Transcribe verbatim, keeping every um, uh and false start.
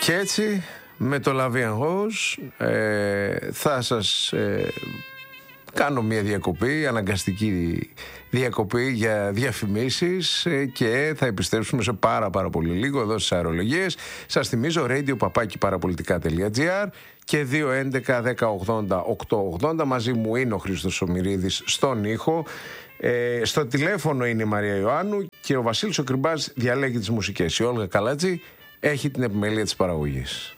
Και έτσι με το La Vie en Rose ε, θα σας ε, κάνω μια διακοπή, αναγκαστική διακοπή για διαφημίσεις ε, και θα επιστρέψουμε σε πάρα πάρα πολύ λίγο εδώ στις αερολογίες. Σας θυμίζω radio παπάκι παραπολιτικά τελεία τζι άρ και δύο έντεκα δέκα ογδόντα οκτακόσια ογδόντα. Μαζί μου είναι ο Χρήστος Ομηρίδης στον ήχο. Ε, στο τηλέφωνο είναι η Μαρία Ιωάννου και ο Βασίλης ο Κρυμπάς διαλέγει τις μουσικές. Η Όλγα Καλάτζη έχει την επιμέλεια της παραγωγής.